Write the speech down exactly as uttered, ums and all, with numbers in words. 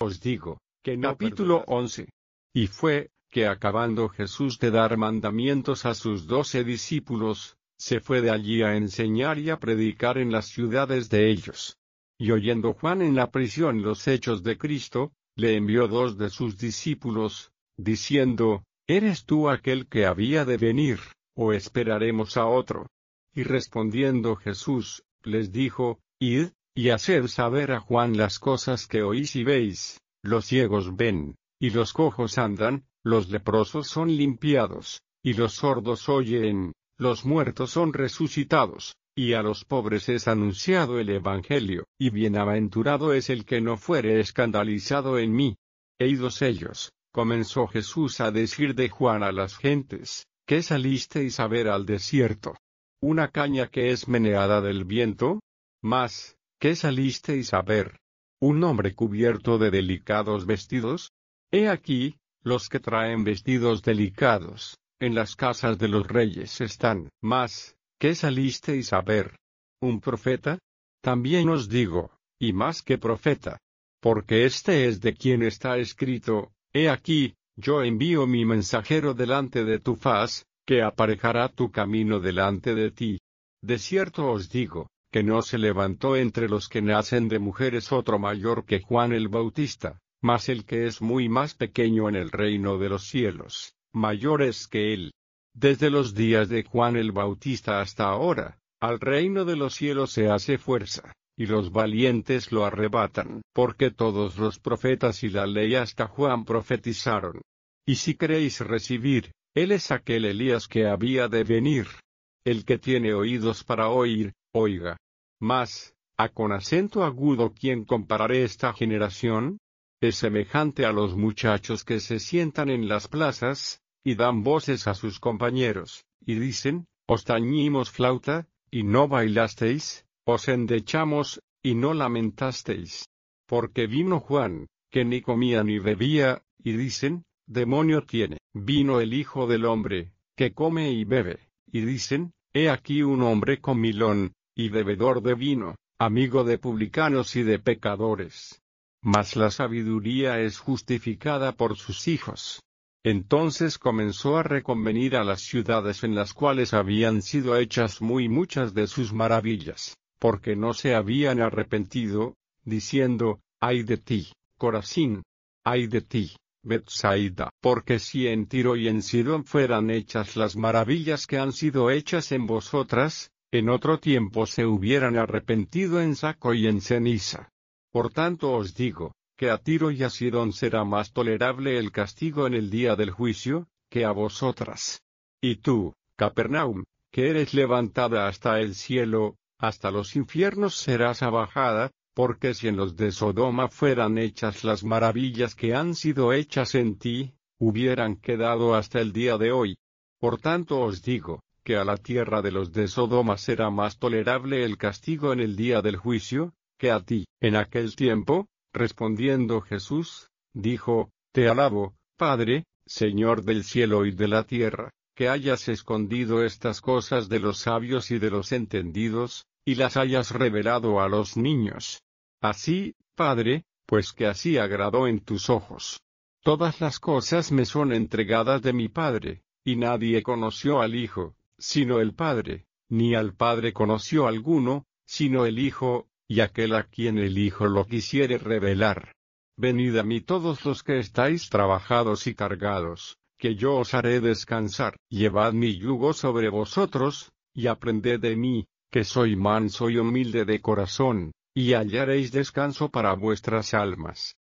os digo, que no. Capítulo once. Y fue, que acabando Jesús de dar mandamientos a sus doce discípulos, se fue de allí a enseñar y a predicar en las ciudades de ellos. Y oyendo Juan en la prisión los hechos de Cristo, le envió dos de sus discípulos, diciendo, ¿eres tú aquel que había de venir, o esperaremos a otro? Y respondiendo Jesús, les dijo, Id, y haced saber a Juan las cosas que oís y veis, los ciegos ven, y los cojos andan, los leprosos son limpiados, y los sordos oyen, los muertos son resucitados, y a los pobres es anunciado el Evangelio, y bienaventurado es el que no fuere escandalizado en mí. E idos ellos, comenzó Jesús a decir de Juan a las gentes, ¿qué salisteis a ver al desierto? ¿Una caña que es meneada del viento? Mas, ¿qué salisteis a ver? ¿Un hombre cubierto de delicados vestidos? He aquí, los que traen vestidos delicados, en las casas de los reyes están. Mas, ¿qué salisteis a ver? ¿Un profeta? También os digo, y más que profeta. Porque este es de quien está escrito, he aquí, yo envío mi mensajero delante de tu faz, que aparejará tu camino delante de ti. De cierto os digo, que no se levantó entre los que nacen de mujeres otro mayor que Juan el Bautista, mas el que es muy más pequeño en el reino de los cielos, mayor es que él. Desde los días de Juan el Bautista hasta ahora, al reino de los cielos se hace fuerza, y los valientes lo arrebatan, porque todos los profetas y la ley hasta Juan profetizaron. Y si queréis recibir, él es aquel Elías que había de venir. El que tiene oídos para oír, oiga. Mas, ¿a con acento agudo quién compararé esta generación? Es semejante a los muchachos que se sientan en las plazas, y dan voces a sus compañeros, y dicen, os tañimos flauta, y no bailasteis, os endechamos, y no lamentasteis. Porque vino Juan, que ni comía ni bebía, y dicen, demonio tiene. Vino el Hijo del Hombre, que come y bebe, y dicen, he aquí un hombre comilón, y bebedor de vino, amigo de publicanos y de pecadores. Mas la sabiduría es justificada por sus hijos. Entonces comenzó a reconvenir a las ciudades en las cuales habían sido hechas muy muchas de sus maravillas, porque no se habían arrepentido, diciendo, ay de ti, Corazín, ay de ti, Betsaida, porque si en Tiro y en Sidón fueran hechas las maravillas que han sido hechas en vosotras, en otro tiempo se hubieran arrepentido en saco y en ceniza. Por tanto os digo, que a Tiro y a Sidón será más tolerable el castigo en el día del juicio, que a vosotras. Y tú, Capernaum, que eres levantada hasta el cielo, hasta los infiernos serás abajada, porque si en los de Sodoma fueran hechas las maravillas que han sido hechas en ti, hubieran quedado hasta el día de hoy. Por tanto os digo, que a la tierra de los de Sodoma será más tolerable el castigo en el día del juicio, que a ti. En aquel tiempo, respondiendo Jesús, dijo, te alabo, Padre, Señor del cielo y de la tierra, que hayas escondido estas cosas de los sabios y de los entendidos, y las hayas revelado a los niños. Así, Padre, pues que así agradó en tus ojos. Todas las cosas me son entregadas de mi Padre, y nadie conoció al Hijo, sino el Padre, ni al Padre conoció alguno, sino el Hijo, y aquel a quien el Hijo lo quisiere revelar. Venid a mí todos los que estáis trabajados y cargados, que yo os haré descansar. Llevad mi yugo sobre vosotros, y aprended de mí, que soy manso y humilde de corazón, y hallaréis descanso para vuestras almas,